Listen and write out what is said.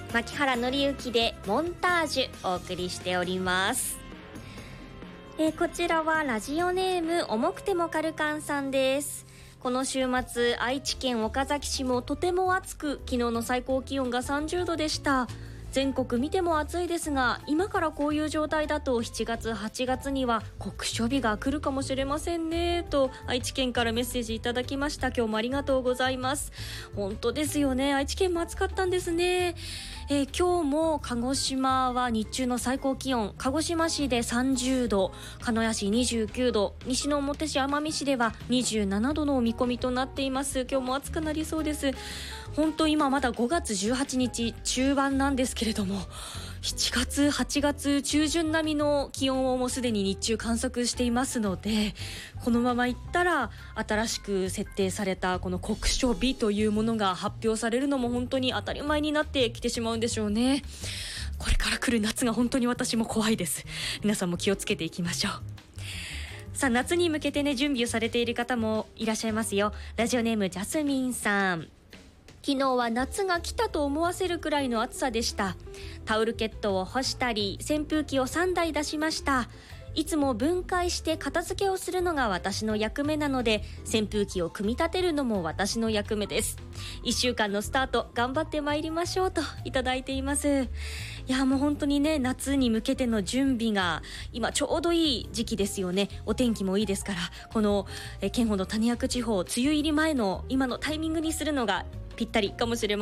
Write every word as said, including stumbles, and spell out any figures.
牧原紀之でモンタージュお送りしております。えー、こちらはラジオネーム重くてもカルカンさんです。この週末愛知県岡崎市もとても暑く、昨日の最高気温がさんじゅうどでした。全国見ても暑いですが、今からこういう状態だとしちがつはちがつには酷暑日が来るかもしれませんねと愛知県からメッセージいただきました。今日もありがとうございます。本当ですよね、愛知県も暑かったんですね。えー、今日も鹿児島は日中の最高気温、鹿児島市でさんじゅうど、鹿屋市にじゅうきゅうど、西之表市奄美市ではにじゅうななどの見込みとなっています。今日も暑くなりそうです。本当今まだごがつじゅうはちにち中盤なんですけれども、しちがつはちがつ中旬並みの気温をもうすでに日中観測していますので、このままいったら新しく設定されたこの酷暑日というものが発表されるのも本当に当たり前になってきてしまうんでしょうね。これから来る夏が本当に私も怖いです。皆さんも気をつけていきましょう。さあ、夏に向けてね、準備をされている方もいらっしゃいますよ。ラジオネームジャスミンさん。昨日は夏が来たと思わせるくらいの暑さでした。タオルケットを干したり、扇風機をさんだい出しました。いつも分解して片付けをするのが私の役目なので、扇風機を組み立てるのも私の役目です。いっしゅうかんのスタート頑張ってまいりましょうといただいています。いや、もう本当にね、夏に向けての準備が今ちょうどいい時期ですよね。お天気もいいですから、このえ県ほど種役地方梅雨入り前の今のタイミングにするのがぴったりかもしれません。